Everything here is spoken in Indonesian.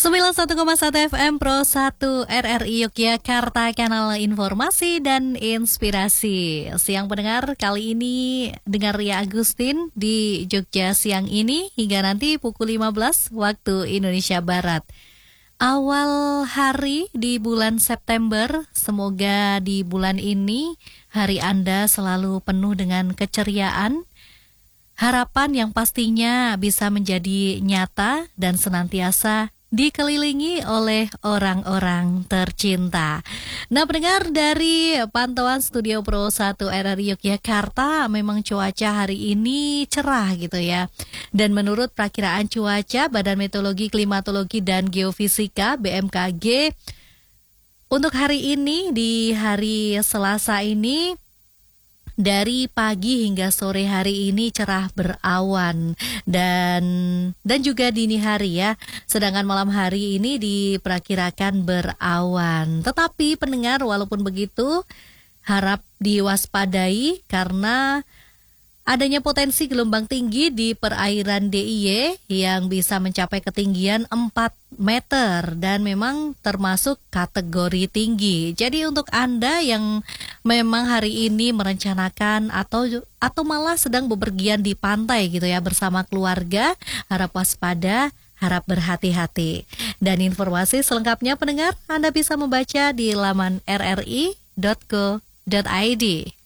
91,1 FM Pro 1 RRI Yogyakarta, kanal informasi dan inspirasi. Siang pendengar, kali ini dengar Ria Agustin di Jogja siang ini hingga nanti pukul 15 waktu Indonesia Barat. Awal hari di bulan September, semoga di bulan ini hari Anda selalu penuh dengan keceriaan, harapan yang pastinya bisa menjadi nyata dan senantiasa dikelilingi oleh orang-orang tercinta. Nah, pendengar, dari pantauan Studio Pro 1 RRI Yogyakarta, memang cuaca hari ini cerah gitu ya. Dan menurut perakiraan cuaca Badan Meteorologi, Klimatologi, dan Geofisika BMKG, untuk hari ini, di hari Selasa ini, dari pagi hingga sore hari ini cerah berawan dan juga dini hari ya. Sedangkan malam hari ini diperkirakan berawan. Tetapi pendengar, walaupun begitu harap diwaspadai karena adanya potensi gelombang tinggi di perairan DIY yang bisa mencapai ketinggian 4 meter dan memang termasuk kategori tinggi. Jadi untuk Anda yang memang hari ini merencanakan atau malah sedang bepergian di pantai gitu ya bersama keluarga, harap waspada, harap berhati-hati. Dan informasi selengkapnya pendengar Anda bisa membaca di laman rri.co.id.